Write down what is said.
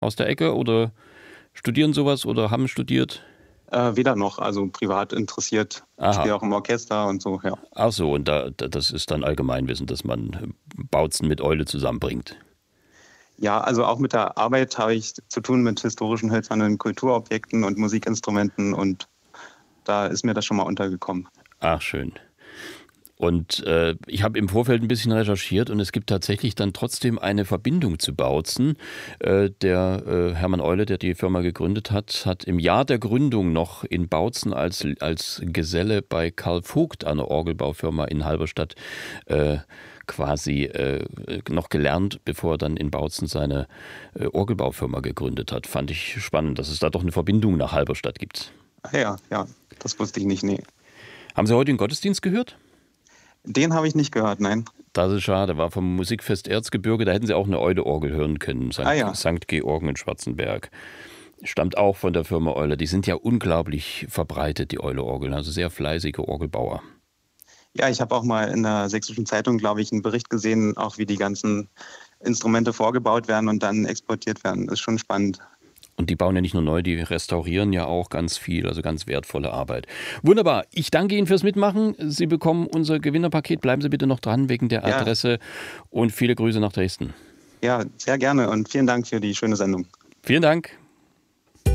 aus der Ecke oder studieren sowas oder haben studiert? Weder noch, also privat interessiert. Ich Aha. spiele auch im Orchester und so, ja. Ach so, und das ist dann Allgemeinwissen, dass man Bautzen mit Eule zusammenbringt. Ja, also auch mit der Arbeit habe ich zu tun mit historischen hölzernen Kulturobjekten und Musikinstrumenten und da ist mir das schon mal untergekommen. Ach, schön. Und ich habe im Vorfeld ein bisschen recherchiert und es gibt tatsächlich dann trotzdem eine Verbindung zu Bautzen. Der Hermann Eule, der die Firma gegründet hat, hat im Jahr der Gründung noch in Bautzen als Geselle bei Karl Vogt, einer Orgelbaufirma in Halberstadt, quasi noch gelernt, bevor er dann in Bautzen seine Orgelbaufirma gegründet hat. Fand ich spannend, dass es da doch eine Verbindung nach Halberstadt gibt. Ah ja, ja, das wusste ich nicht, nee. Haben Sie heute den Gottesdienst gehört? Den habe ich nicht gehört, nein. Das ist schade, war vom Musikfest Erzgebirge, da hätten Sie auch eine Eule-Orgel hören können, Ah ja. St. Georgen in Schwarzenberg. Stammt auch von der Firma Eule. Die sind ja unglaublich verbreitet, die Eule-Orgeln, also sehr fleißige Orgelbauer. Ja, ich habe auch mal in der Sächsischen Zeitung, glaube ich, einen Bericht gesehen, auch wie die ganzen Instrumente vorgebaut werden und dann exportiert werden. Ist schon spannend. Und die bauen ja nicht nur neu, die restaurieren ja auch ganz viel, also ganz wertvolle Arbeit. Wunderbar, ich danke Ihnen fürs Mitmachen. Sie bekommen unser Gewinnerpaket. Bleiben Sie bitte noch dran wegen der Ja, Adresse und viele Grüße nach Dresden. ja, sehr gerne und vielen Dank für die schöne Sendung. Vielen Dank.